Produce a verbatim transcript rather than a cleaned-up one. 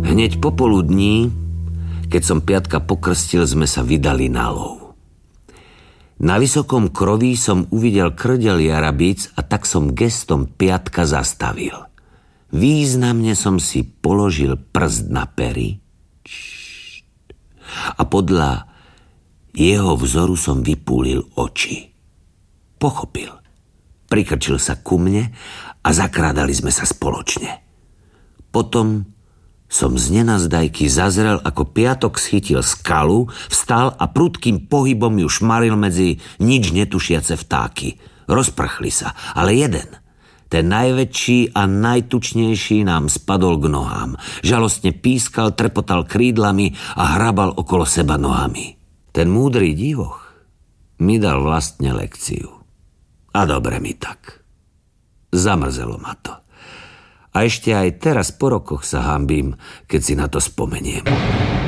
Hneď popoludní, keď som Piatka pokrstil, sme sa vydali na lov. Na vysokom kroví som uvidel krdel jarabíc a tak som gestom Piatka zastavil. Významne som si položil prst na pery a podľa jeho vzoru som vypúlil oči. Pochopil. Prikrčil sa ku mne a zakrádali sme sa spoločne. Potom som z nenazdajky zazrel, ako Piatok schytil skalu, vstal a prudkým pohybom ju šmaril medzi nič netušiace vtáky. Rozprchli sa, ale jeden, ten najväčší a najtučnejší, nám spadol k nohám. Žalostne pískal, trepotal krídlami a hrabal okolo seba nohami. Ten múdry divoch mi dal vlastne lekciu. A dobre mi tak. Zamrzelo ma to. A ešte aj teraz po rokoch sa hanbím, keď si na to spomeniem.